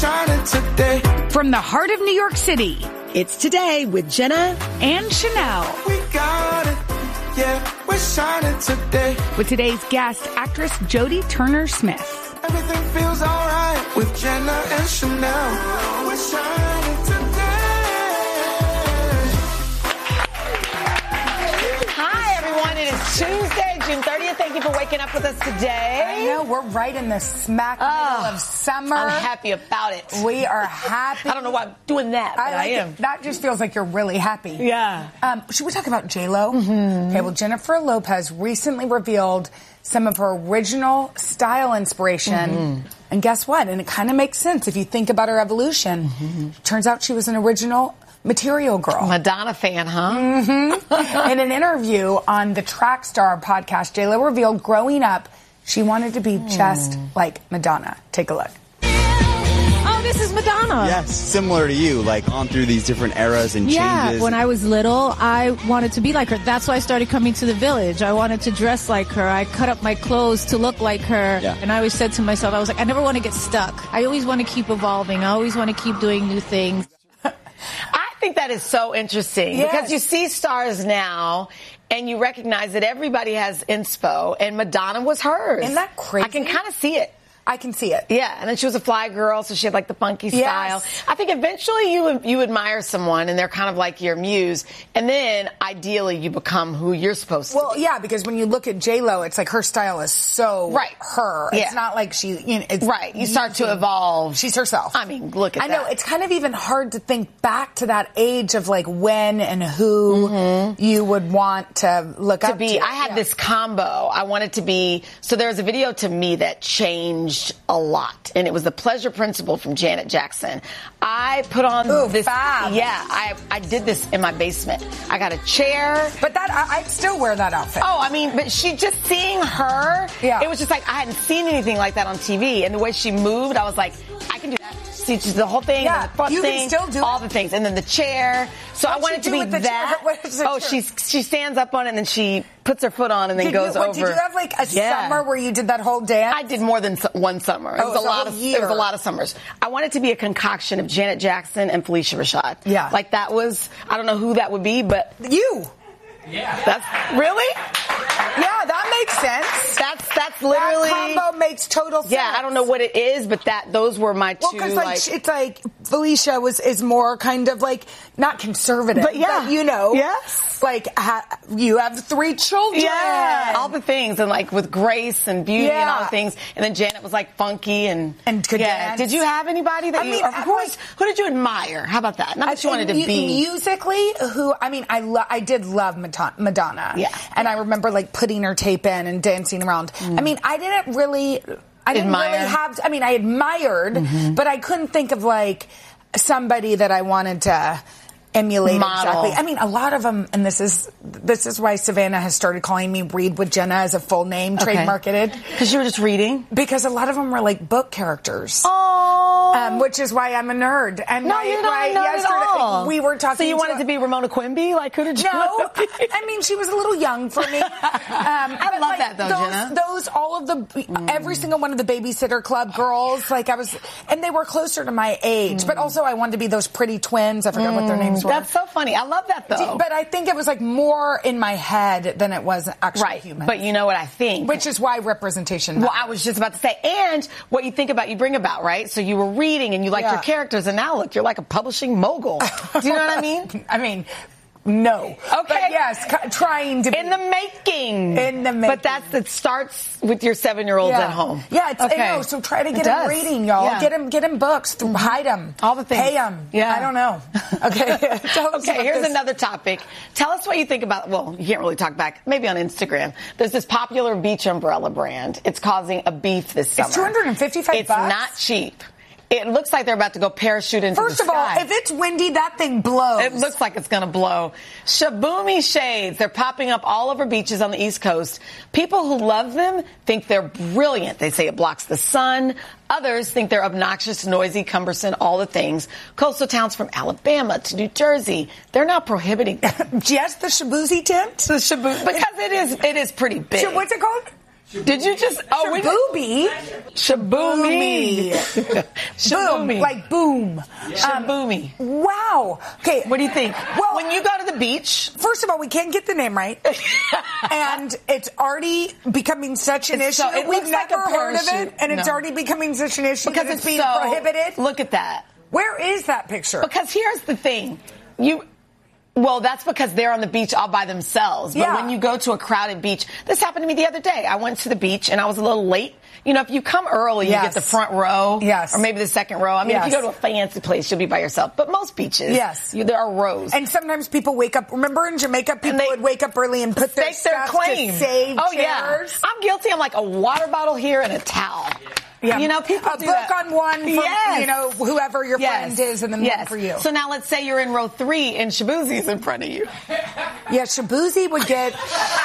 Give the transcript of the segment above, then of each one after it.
shining today. From the heart of New York City, it's Today with Jenna and Chanel. We got it. Yeah, we're shining today. With today's guest, actress Jodie Turner-Smith. Everything feels alright with Jenna and Chanel. We're shining today. Hi, everyone. It is Tuesday, June 30th. Thank you for waking up with us today. I know. We're right in the smack middle of summer. I'm happy about it. We are happy. I don't know why I'm doing that, but I am. That just feels like you're really happy. Yeah. Should we talk about J-Lo? Mm-hmm. Okay, well, Jennifer Lopez recently revealed some of her original style inspiration. Mm-hmm. And guess what? And it kind of makes sense if you think about her evolution. Mm-hmm. Turns out she was an original Material Girl. Madonna fan, huh? Mm-hmm. In an interview on the Trackstar podcast, J-Lo revealed growing up, she wanted to be just like Madonna. Take a look. Oh, this is Madonna. Yes, similar to you, like on through these different eras and changes. Yeah, when I was little, I wanted to be like her. That's why I started coming to the Village. I wanted to dress like her. I cut up my clothes to look like her. Yeah. And I always said to myself, I was like, I never want to get stuck. I always want to keep evolving. I always want to keep doing new things. I think that is so interesting because you see stars now and you recognize that everybody has inspo and Madonna was hers. Isn't that crazy? I can kind of see it. I can see it. Yeah, and then she was a fly girl, so she had like the funky style. I think eventually you admire someone and they're kind of like your muse, and then ideally you become who you're supposed to be. Well, yeah, because when you look at J-Lo, it's like her style is so her. Yeah. It's not like she, you know, it's right. You start to evolve. She's herself. I mean, look at that. I know, it's kind of even hard to think back to that age of like when and who you would want to look up to. I had this combo. I wanted to be, so there was a video to me that changed a lot, and it was The Pleasure Principle from Janet Jackson. I put on this. Fab. Yeah, I did this in my basement. I got a chair. But that I'd still wear that outfit. Oh, I mean, but she just seeing her, it was just like I hadn't seen anything like that on TV, and the way she moved, I was like, I can do that. See, just the whole thing, the front you thing, can still do all the things, and then the chair. So I wanted to be that. She stands up on it and then she puts her foot on and then goes over. Did you have like a summer where you did that whole dance? I did more than one summer. It was a lot of summers. I wanted to be a concoction of Janet Jackson and Felicia Rashad. Yeah, like that was. I don't know who that would be, but you. Yeah, that's really. Yeah, that makes sense. That's literally that combo makes total sense. Yeah, I don't know what it is, but those were my two. Well, because it's like Felicia is more kind of like not conservative, but you know, like you have 3 children, all the things, and like with grace and beauty and all the things, and then Janet was like funky and could dance. Did you have anybody that who did you admire? How about that? Not that you wanted to be musically. I did love Madonna. Yeah, and I remember like putting her tape in and dancing around. I mean, I didn't really have. I mean, I admired, but I couldn't think of like somebody that I wanted to emulate exactly. I mean, a lot of them, and this is why Savannah has started calling me Read with Jenna as a full name, trade-marketed. Because you were just reading? Because a lot of them were like book characters. Oh. Which is why I'm a nerd. And no, you're not a nerd at all. We were talking. So you wanted to be Ramona Quimby? Like, who did you want to be? I mean, she was a little young for me. I love that though, Jenna. Every single one of the Babysitter Club girls, like and they were closer to my age. But also I wanted to be those pretty twins. I forgot what their names were. That's so funny. I love that though. But I think it was like more in my head than it was actually human. But you know what I think? Which is why representation matters. Well, I was just about to say, and what you think about, you bring about, right? So you were reading and you liked your characters, and now look, you're like a publishing mogul. Do you know what I mean? I mean, no. Okay. But yes, trying to be. In the making. But it starts with your 7-year-olds at home. Yeah, okay. So try to get him reading, y'all. Yeah. Get him books. Hide them. All the things. Pay them. Yeah. I don't know. Okay. Here's another topic. Tell us what you think about, well, you can't really talk back, maybe on Instagram. There's this popular beach umbrella brand. It's causing a beef this summer. It's $255. It's not cheap. It looks like they're about to go parachute into the sky. First of all, if it's windy, that thing blows. It looks like it's going to blow. Shaboomy shades. They're popping up all over beaches on the East Coast. People who love them think they're brilliant. They say it blocks the sun. Others think they're obnoxious, noisy, cumbersome, all the things. Coastal towns from Alabama to New Jersey, they're now prohibiting them. Just the Shaboozy tint? Because it is pretty big. So what's it called? Did you just... Oh, Shaboomy. Shaboomy. Boom, like boom. Shaboomy. Wow. Okay. What do you think? Well, when you go to the beach... First of all, we can't get the name right. And it's already becoming such an issue. We've never heard of it, and it's already becoming such an issue because it's being prohibited. Look at that. Where is that picture? Because here's the thing. Well, that's because they're on the beach all by themselves. But when you go to a crowded beach, this happened to me the other day. I went to the beach and I was a little late. You know, if you come early, you get the front row. Or maybe the second row. I mean, if you go to a fancy place, you'll be by yourself. But most beaches, there are rows. And sometimes people wake up. Remember in Jamaica, people would wake up early and put their stuff to save chairs? Yeah. I'm guilty. I'm like a water bottle here and a towel. Yeah. You know, people do book on one from, you know, whoever your friend is and then one for you. So now let's say you're in row 3 and Shaboozie's in front of you. Yeah, Shaboozie would get...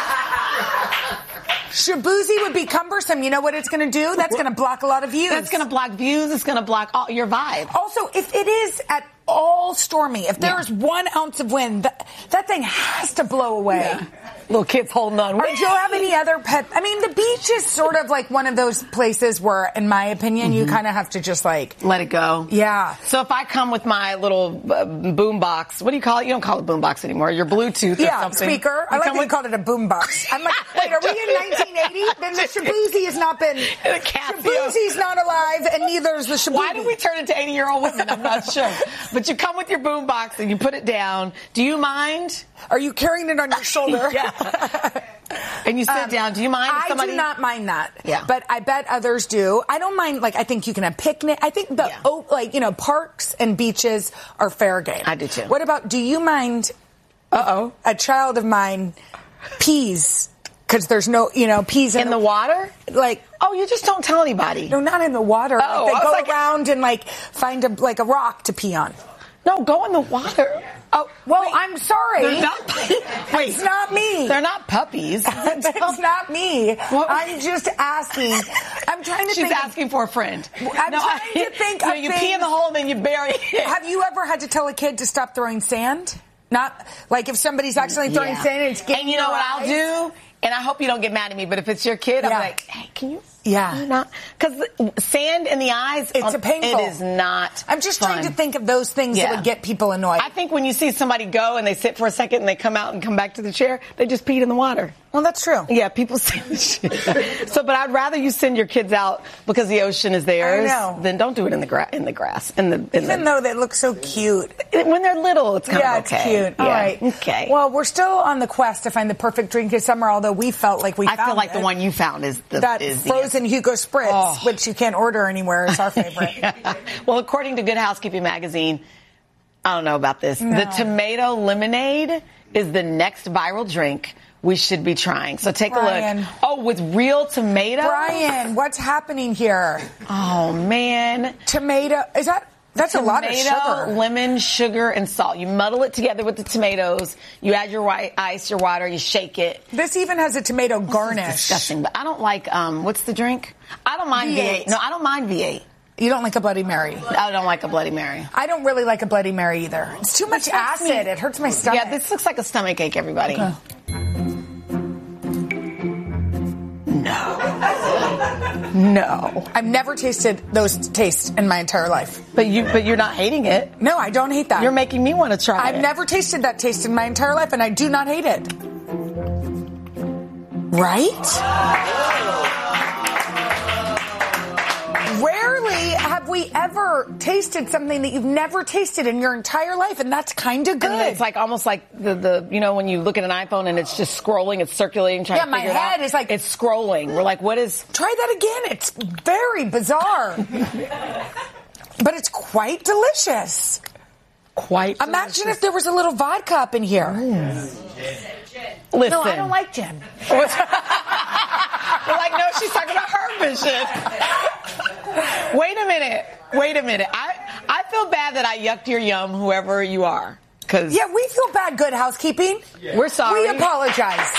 Shaboozie would be cumbersome. You know what it's going to do? That's going to block a lot of views. That's going to block views. It's going to block your vibe. Also, if it is at all stormy, if there's 1 ounce of wind, that thing has to blow away. Yeah. Little kids holding on. Or do you have any other pet? I mean, the beach is sort of like one of those places where, in my opinion, you kind of have to just like... let it go. Yeah. So if I come with my little boom box, what do you call it? You don't call it boom box anymore. Your Bluetooth or something. Speaker. I like that you called it a boom box. I'm like, wait, are we in 1980? Then the Shaboozie has not been... Shaboozie's not alive, and neither is the Shaboozie. Why did we turn into 80-year-old women? I'm not sure. But you come with your boom box and you put it down. Do you mind? Are you carrying it on your shoulder? Yeah. And you sit down. Do you mind? I do not mind that. Yeah. But I bet others do. I don't mind. Like, I think you can have picnic. I think parks and beaches are fair game. I do too. What about? Do you mind? A child of mine pees because there's no, pees in the water. Like, you just don't tell anybody. No, not in the water. Oh, like they go around and find a rock to pee on. No, go in the water. Oh, well, wait, I'm sorry. It's not me. They're not puppies. It's not me. Well, I'm just asking. I'm trying to think. She's asking for a friend. I'm trying to think of you pee in the hole and then you bury it. Have you ever had to tell a kid to stop throwing sand? Not like if somebody's accidentally throwing sand and it's getting And you know what I'll do? And I hope you don't get mad at me, but if it's your kid, I'm like, hey, can you? Yeah. Because sand in the eyes, it's a painful. It is not I'm just fun. trying to think of those things that would get people annoyed. I think when you see somebody go and they sit for a second and they come out and come back to the chair, they just peed in the water. Well, that's true. Yeah, people say this shit. But I'd rather you send your kids out because the ocean is theirs. I know. Then don't do it in the grass. Even though they look so cute. When they're little, it's kind of okay. Yeah, it's cute. All right. Okay. Well, we're still on the quest to find the perfect drink this summer, although we felt like I feel like the one you found is frozen Hugo Spritz, which you can't order anywhere, is our favorite. Yeah. Well, according to Good Housekeeping magazine, I don't know about this. No. The tomato lemonade is the next viral drink we should be trying. So take a look. Oh, with real tomato? Brian, what's happening here? Oh, man. Tomato. That's a lot of sugar. Lemon, sugar, and salt. You muddle it together with the tomatoes. You add your ice, your water. You shake it. This even has a tomato garnish. This is disgusting. But I don't like, what's the drink? I don't mind V8. No, I don't mind V8. You don't like a Bloody Mary? I don't like a Bloody Mary. I don't really like a Bloody Mary either. It's too much acid. It hurts my stomach. Yeah, this looks like a stomach ache, everybody. Okay. No. I've never tasted those tastes in my entire life. But you're not hating it. No, I don't hate that. You're making me want to try it. I've never tasted that taste in my entire life, and I do not hate it. Right? Rarely have we ever tasted something that you've never tasted in your entire life, and that's kind of good. And it's like almost like the when you look at an iPhone and it's just scrolling, it's circulating, trying to figure it out. Yeah, my head is like... It's scrolling. We're like, what is... Try that again. It's very bizarre. But it's quite delicious. Imagine if there was a little vodka up in here. Listen. No, I don't like gin. We're like, no, she's talking about her vision. Wait a minute. I feel bad that I yucked your yum, whoever you are. Yeah, we feel bad, Good Housekeeping. Yeah. We're sorry. We apologize.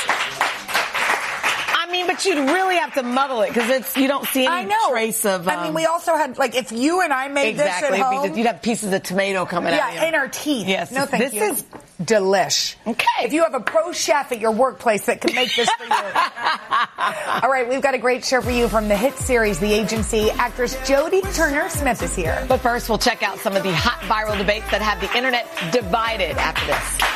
I mean, but you'd really have to muddle it because you don't see any trace of... I mean, we also had, if you and I made this at home... You'd have pieces of tomato coming out of you. Yeah, in our teeth. Yes. No, thank you. delish. Okay. If you have a pro chef at your workplace that can make this for you. All right, we've got a great show for you from the hit series, The Agency. Actress Jodie Turner-Smith is here. But first, we'll check out some of the hot viral debates that have the internet divided after this.